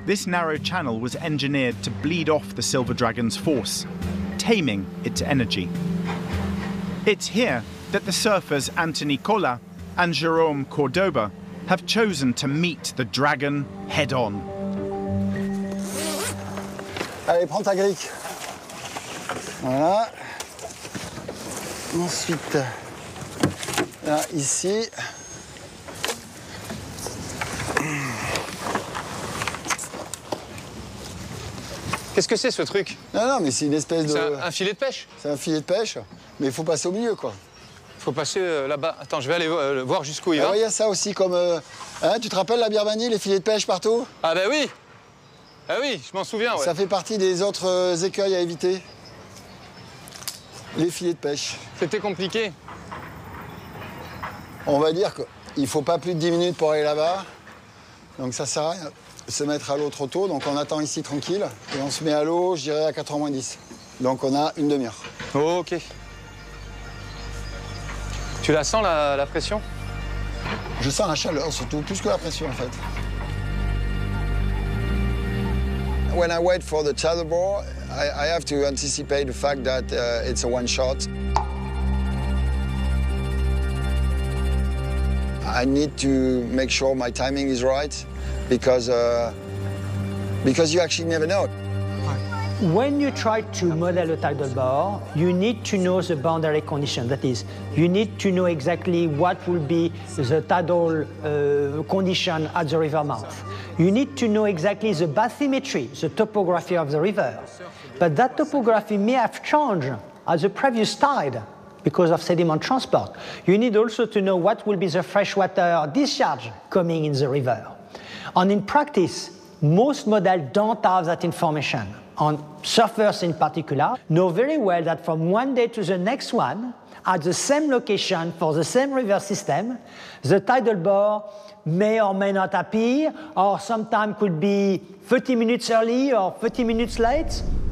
This narrow channel was engineered to bleed off the Silver Dragon's force, taming its energy. It's here that the surfers Anthony Colla and Jérôme Cordoba have chosen to meet the dragon head-on. Allez, prends ta grille. Voilà. Ensuite, là, ici. Qu'est-ce que c'est ce truc? Non, mais c'est une espèce de... C'est un filet de pêche? C'est un filet de pêche, mais il faut passer au milieu, quoi. Il faut passer là-bas. Attends, je vais aller voir jusqu'où il va. Il y a ça aussi comme... hein, tu te rappelles la Birmanie, les filets de pêche partout? Ah ben oui. Ah oui, je m'en souviens, ouais. Ça fait partie des autres écueils à éviter. Les filets de pêche. C'était compliqué. On va dire qu'il ne faut pas plus de 10 minutes pour aller là-bas. Donc ça sert à rien de se mettre à l'eau trop tôt. Donc on attend ici tranquille. Et on se met à l'eau, je dirais, à 4h moins 10. Donc on a une demi-heure. Oh, ok. Tu la sens, la pression? Je sens la chaleur, surtout, plus que la pression, en fait. When I wait for the tether bore, I have to anticipate the fact that it's a one shot. I need to make sure my timing is right because you actually never know. When you try to model a tidal bore, you need to know the boundary condition. That is, you need to know exactly what will be the tidal condition at the river mouth. You need to know exactly the bathymetry, the topography of the river. But that topography may have changed at the previous tide because of sediment transport. You need also to know what will be the freshwater discharge coming in the river. And in practice, most models don't have that information. And surfers in particular know very well that from one day to the next one, at the same location for the same river system, the tidal bore may or may not appear, or sometimes could be 30 minutes early or 30 minutes late.